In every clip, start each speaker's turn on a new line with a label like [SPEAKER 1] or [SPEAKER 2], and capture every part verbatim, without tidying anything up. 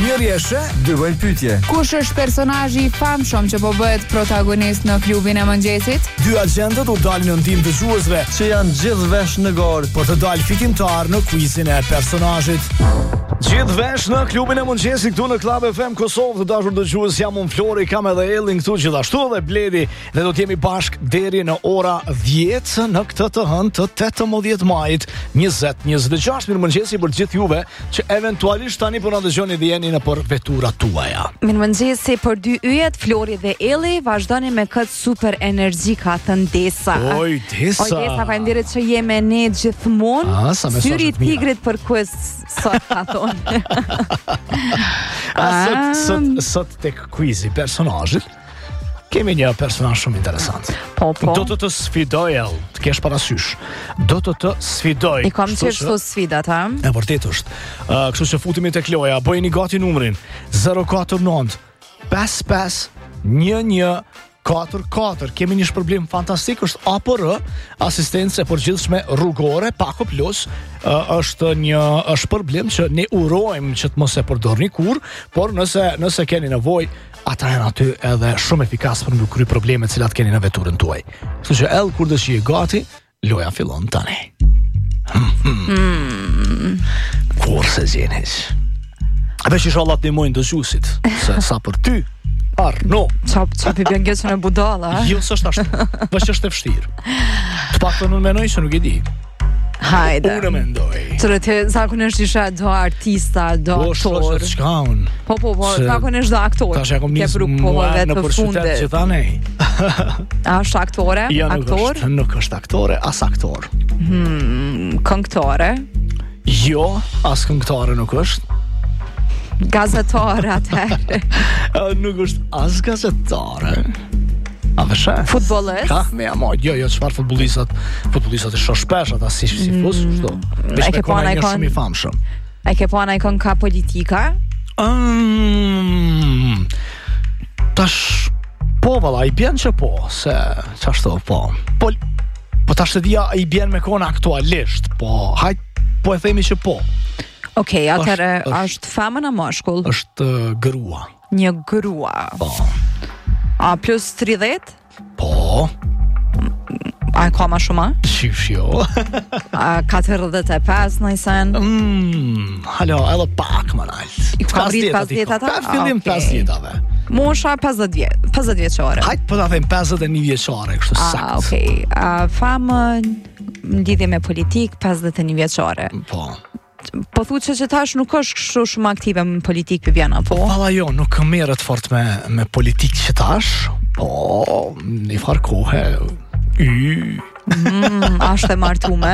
[SPEAKER 1] Njëri e sheh,
[SPEAKER 2] dy bëjnë pyetje.
[SPEAKER 3] Kush është personazhi i famshëm që po bëhet protagonist në klubin e mëngjesit?
[SPEAKER 1] Dy agjentët u dalin në ndihmë dëgjuesve
[SPEAKER 2] Që janë gjithë vesh në gol.
[SPEAKER 1] për të dalë fitimtar në quizin e personazhit. Gjithë vesh në klubin e mëngjesit këtu në Club F M Kosovë, të dashur dëgjues, jam unë Flori, kam edhe Ellin këtu gjithashtu dhe Bledi, dhe do të jemi bashk deri në ora dhjetë në këtë të hënë të tetëmbëdhjetë majit njëzet njëzet e gjashtë. Mirëmëngjesi për gjithë juve që eventualisht tani po na dëgjoni dhe jeni në për veturat tuaja.
[SPEAKER 4] Mirëmëngjesi për dy yjet, Flori dhe Elli, vazhdoni me këtë super energjika të ndesa.
[SPEAKER 1] Oj, Desa.
[SPEAKER 4] Oj, Desa, faleminderit që jemi ne gjithmonë.
[SPEAKER 1] Ah, sa mesazhe
[SPEAKER 4] Syri i
[SPEAKER 1] të mira.
[SPEAKER 4] tigrit për quiz sot ka thonë.
[SPEAKER 1] A, sot, sot, sot tek quizi personazhit kemi një personazh shumë interesant.
[SPEAKER 4] Po, po.
[SPEAKER 1] Do të të sfidoj, El, të kesh parasysh. Do të të sfidoj.
[SPEAKER 4] I kam
[SPEAKER 1] Kështu
[SPEAKER 4] qërë
[SPEAKER 1] që-
[SPEAKER 4] shto sfidat, ha?
[SPEAKER 1] E vërtet është. Uh, kështu që futemi tek loja, bëjeni gati numrin zero katër nëntë pesë pesë një një katër katër. Kemi një shpërblim fantastik, është A P R, asistencë e përgjithshme rrugore, Pako Plus. Uh, është një është shpërblim që ne urojmë që të mos e përdorni kur, por nëse nëse keni nevojë, ata janë aty edhe shumë efikas për me kry problemet cilat keni në veturën tuaj. Kështu që El, kur dësh je gati, loja fillon tani. Kur se zjenis. Veç inshallah të ndihmojnë dëgjuesit, se sa për ty, Arno,
[SPEAKER 4] Qap, qap i bjen gjësën e budala, ha?
[SPEAKER 1] jo s'është ashtu, veç është e vështirë. Të paktën unë menoj se nuk e di.
[SPEAKER 4] Hajde.
[SPEAKER 1] Unë mendoj.
[SPEAKER 4] Qërë të zakonisht isha do artista, do
[SPEAKER 1] Po,
[SPEAKER 4] aktor.
[SPEAKER 1] shoshet çka unë.
[SPEAKER 4] Po, po, po,
[SPEAKER 1] Se-
[SPEAKER 4] zakonisht do aktor.
[SPEAKER 1] Tash e kom
[SPEAKER 4] Ke
[SPEAKER 1] nisë
[SPEAKER 4] pru
[SPEAKER 1] muaj
[SPEAKER 4] kohëve
[SPEAKER 1] në
[SPEAKER 4] të
[SPEAKER 1] për qytet që
[SPEAKER 4] fundit.
[SPEAKER 1] tha nej.
[SPEAKER 4] A është aktore?
[SPEAKER 1] Jo, nuk
[SPEAKER 4] Aktor?
[SPEAKER 1] është, nuk është aktore, as aktor.
[SPEAKER 4] Këngëtore?
[SPEAKER 1] Jo, as këngëtare nuk është.
[SPEAKER 4] Gazetare atëherë.
[SPEAKER 1] Uh, nuk është as gazetare. A vëshë?
[SPEAKER 4] Futbollist?
[SPEAKER 1] Ka, me amoj, jo, jo, çfarë futbollistat, futbollistat e shoh shpesh ata si si fus, kështu. Veç
[SPEAKER 4] e
[SPEAKER 1] me
[SPEAKER 4] ke pa
[SPEAKER 1] kona
[SPEAKER 4] në
[SPEAKER 1] një
[SPEAKER 4] ikon-
[SPEAKER 1] shumë i famshëm.
[SPEAKER 4] E ke pa në ikon ka politika?
[SPEAKER 1] Um, tash po valla, i bjen që po, se çashtu po. Po po tash të dia i bjen me kona aktualisht, po hajt po e themi që po.
[SPEAKER 4] Okej, atëherë
[SPEAKER 1] është-
[SPEAKER 4] është femën a mashkull?
[SPEAKER 1] Është uh, grua.
[SPEAKER 4] Një grua.
[SPEAKER 1] Po.
[SPEAKER 4] A plus tridhjetë?
[SPEAKER 1] Po,
[SPEAKER 4] A e ka ma shumë? a?
[SPEAKER 1] shish jo.
[SPEAKER 4] A katërdhjetë e pesë në i sen?
[SPEAKER 1] Mm, halo, edhe pak më nalt.
[SPEAKER 4] I ka rrit pesëdhjetë ata?
[SPEAKER 1] Ka fillim
[SPEAKER 4] Okej.
[SPEAKER 1] pesëdhjetave.
[SPEAKER 4] Mosha pesëdhjetë vjet, pesëdhjetë vjeçare.
[SPEAKER 1] Hajt po ta them pesëdhjetë e një vjeçare, kështu
[SPEAKER 4] A,
[SPEAKER 1] sakt.
[SPEAKER 4] okej. A famën në lidhje me politik pesëdhjetë e një vjeçare.
[SPEAKER 1] Po.
[SPEAKER 4] Po thuhet se që tash nuk është kështu shumë aktive në politik Viviana, po.
[SPEAKER 1] Valla jo, nuk merret fort me me politikë që tash, po në far kohë. Y.
[SPEAKER 4] Mm, ashtë e martume.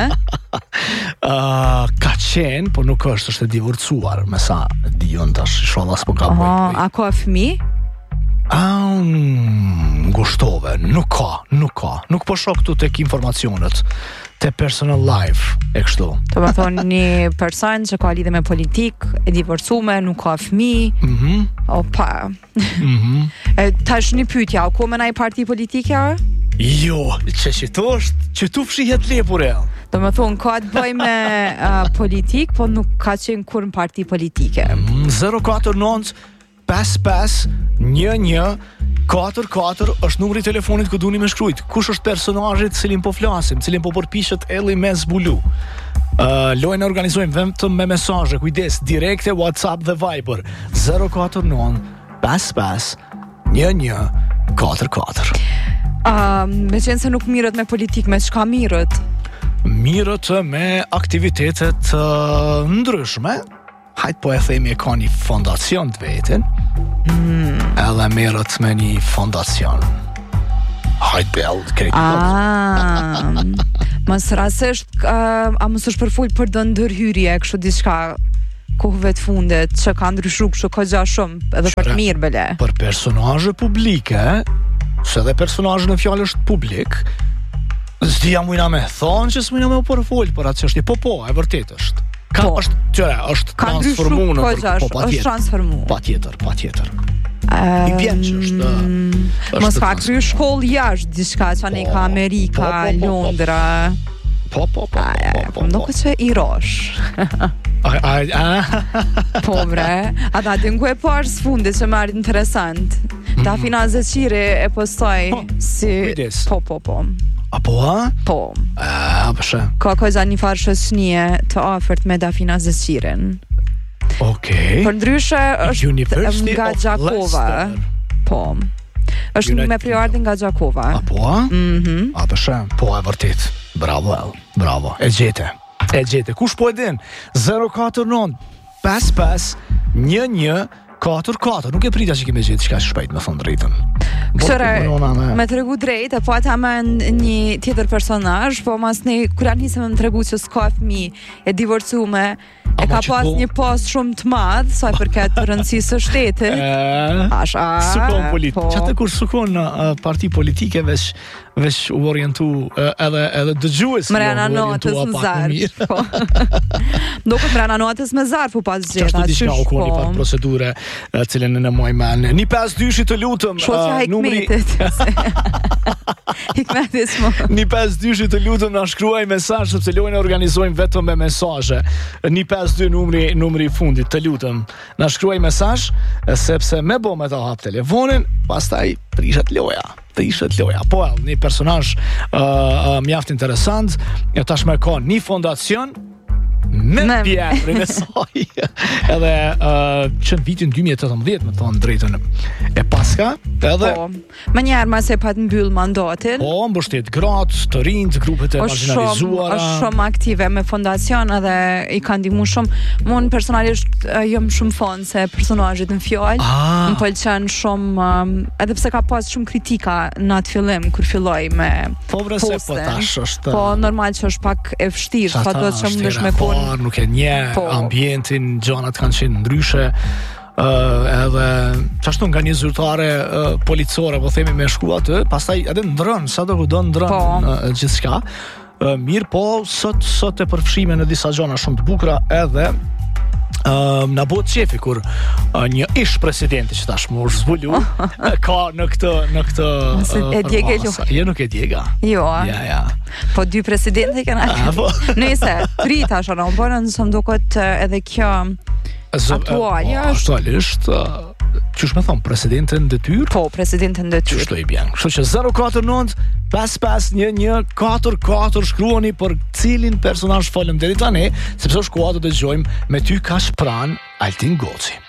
[SPEAKER 1] Uh, ka qenë, po nuk është, është e divorcuar, me sa di unë tash, inshallah s'po ka
[SPEAKER 4] Aha,
[SPEAKER 1] bëj.
[SPEAKER 4] a ka fëmijë?
[SPEAKER 1] Ah, mm, ngushtove, nuk ka, nuk ka. Nuk po shoh këtu tek informacionet, te personal life e kështu.
[SPEAKER 4] Të më thonë një person që ka lidhe me politik, e divorcume, nuk ka fëmijë.
[SPEAKER 1] Mhm.
[SPEAKER 4] Opa.
[SPEAKER 1] Mhm.
[SPEAKER 4] E, tash një pyetja, ku me naj parti politike?
[SPEAKER 1] Jo, që që tu është, që tu fshihet lepur e.
[SPEAKER 4] Do më thonë, ka të bëj me uh, politik, po nuk ka qenë kur në parti politike.
[SPEAKER 1] zero katër nëntë pesë pesë një një katër katër është numri i telefonit ku duni me shkrujt. Kush është personazhi të cilin po flasim, cilin po përpiqet Elli me zbulu. Uh, lojën e organizojmë vetëm me mesazhe, kujdes, direkte WhatsApp dhe Viber zero katër nëntë pesë pesë një një katër katër.
[SPEAKER 4] Uh, me qenë se nuk mirët me politik, me çka mirët?
[SPEAKER 1] Mirët me aktivitetet uh, ndryshme. Hajt po e themi e ka një fondacion të vetin, mm. edhe merët me një fondacion. Hajt bel, krejt
[SPEAKER 4] Ah, mos rasisht, uh, a mos është përfull për do ndërhyrje, kështu diçka kohëve të fundit, që ka ndryshu kështu ka gja shumë, edhe për të mirë bele.
[SPEAKER 1] për personazhe publike, se dhe personazhe në fjalë është publik, s'dija mujna me thonë që s'mujna me u përfull për atë çështje. Po po, e vërtet është. Ka
[SPEAKER 4] Po.
[SPEAKER 1] është tjera, është
[SPEAKER 4] Ka ndryshu
[SPEAKER 1] transformu në
[SPEAKER 4] ko
[SPEAKER 1] për-
[SPEAKER 4] gjash,
[SPEAKER 1] po,
[SPEAKER 4] është transformu.
[SPEAKER 1] Patjetër, patjetër.
[SPEAKER 4] I
[SPEAKER 1] I bjen që është, është
[SPEAKER 4] Mos ka
[SPEAKER 1] transformu.
[SPEAKER 4] kryu shkollë jashtë, diçka që ne ka Amerika,
[SPEAKER 1] Po, po, po, po.
[SPEAKER 4] Londra.
[SPEAKER 1] Po, po, po,
[SPEAKER 4] Aja,
[SPEAKER 1] po,
[SPEAKER 4] po, më duket që i rosh.
[SPEAKER 1] A, a, a,
[SPEAKER 4] Po bre, ata din ku e parë sfundi që më ardhi interesant. Dafina Zeqiri e postoi
[SPEAKER 1] Po,
[SPEAKER 4] si
[SPEAKER 1] kujdes.
[SPEAKER 4] po po po.
[SPEAKER 1] apo ha?
[SPEAKER 4] Po.
[SPEAKER 1] A, përshë.
[SPEAKER 4] Ka koza një farë shoqënie të afërt me Dafina Zeqirin.
[SPEAKER 1] Okej.
[SPEAKER 4] Për ndryshe është
[SPEAKER 1] University
[SPEAKER 4] nga
[SPEAKER 1] of
[SPEAKER 4] Gjakova.
[SPEAKER 1] Leicester.
[SPEAKER 4] Po. Është
[SPEAKER 1] United
[SPEAKER 4] me priardhje nga Gjakova.
[SPEAKER 1] Apo ha?
[SPEAKER 4] Mhm.
[SPEAKER 1] A përshë. Po, e vërtit. Bravo, bravo. E gjete. E gjete. Kush po e din? zero katër nënt pesë pesë një një katër katër. Nuk e prita që kemi gjithë qka shpejt me thonë drejtën.
[SPEAKER 4] Këshore,
[SPEAKER 1] Borë, me...
[SPEAKER 4] me të regu drejt, e po ata me një tjetër personazh, po mas ne, kura nisëm me më të regu që s'ka fmi, e divorcume, e
[SPEAKER 1] Ama
[SPEAKER 4] ka
[SPEAKER 1] që
[SPEAKER 4] pas
[SPEAKER 1] po-
[SPEAKER 4] një post shumë të madh, sa i përket rëndësisë së shtetit.
[SPEAKER 1] E...
[SPEAKER 4] Ash, a,
[SPEAKER 1] Sukon politik.
[SPEAKER 4] po.
[SPEAKER 1] Qatë kur sukon uh, parti politike veç veç u orientu uh, edhe edhe dëgjues
[SPEAKER 4] Mrena notës në zarf. Po. Dokët mrena notës me zarf u pas gjeta.
[SPEAKER 1] Qashtu diçka u
[SPEAKER 4] qysh,
[SPEAKER 1] koni
[SPEAKER 4] po.
[SPEAKER 1] pat procedure uh, cilën në muaj men. Një pesë dyshi të lutëm.
[SPEAKER 4] Shoqja
[SPEAKER 1] uh, numri
[SPEAKER 4] Hikmetit. Hikmetit s'mo.
[SPEAKER 1] Një pesë dyshi të lutëm na shkruaj mesazh sepse lojën e organizojmë vetëm me mesazhe. Një pesë dy numri numri i fundit të lutëm. Na shkruaj mesazh sepse me bë me ta hap telefonin, pastaj prishet loja. Prishet loja. Po, një personazh uh, uh, mjaft interesant, e tashmë ka një fondacion me
[SPEAKER 4] Me-
[SPEAKER 1] pjetrin e saj. Edhe uh, që në vitin dy mijë e tetëmbëdhjetë, me thonë drejtën, e paska, edhe
[SPEAKER 4] Po. Më njerë mas e pat mbyll mandatin.
[SPEAKER 1] po, mbështet gratë, të rinjt, grupet e
[SPEAKER 4] është shumë,
[SPEAKER 1] marginalizuara.
[SPEAKER 4] është shumë aktive me fondacion edhe i ka ndihmu shumë. Mun personalisht eh, jam shumë fan se personazhit në fjalë.
[SPEAKER 1] Ah.
[SPEAKER 4] Më pëlqen shumë um, edhe pse ka pas shumë kritika në atë fillim kur filloi me
[SPEAKER 1] Po bre se po
[SPEAKER 4] posten.
[SPEAKER 1] tash është.
[SPEAKER 4] Po normal që është pak e vështirë, sa do të që mundesh me kon.
[SPEAKER 1] Nuk e nje,
[SPEAKER 4] Po.
[SPEAKER 1] ambientin, gjanat kanë qenë ndryshe. Uh, edhe qashtu nga një zyrtare uh, policore, po themi me shku atë, pastaj edhe ndrën, sa do ku do ndrën
[SPEAKER 4] Po.
[SPEAKER 1] uh, gjithçka. Uh, mirë, po sot sot e përfshime në disa gjana shumë të bukura edhe Uh, na bëhet qefi kur uh, një ish presidenti që tashmë është zbulu ka në këtë në këtë
[SPEAKER 4] Se
[SPEAKER 1] uh,
[SPEAKER 4] e djege
[SPEAKER 1] përmasa. Jo, nuk e djega.
[SPEAKER 4] Jo,
[SPEAKER 1] Ja, ja.
[SPEAKER 4] po dy presidente kanë.
[SPEAKER 1] A, po.
[SPEAKER 4] Nëse, tri tash anë, po në nësëm duket eh, edhe kjo
[SPEAKER 1] Zë-
[SPEAKER 4] Aktualja
[SPEAKER 1] po,
[SPEAKER 4] është-
[SPEAKER 1] aktualisht uh, qysh me thon presidenten detyrë.
[SPEAKER 4] po presidenten dhe ty.
[SPEAKER 1] Qështu i bjen. Kështu që zero katër nënt pesë pesë një një katër katër shkruani për cilin personazh folëm deri tani, sepse shkuat do të dëgjojmë me ty ka shpran Altin Goci.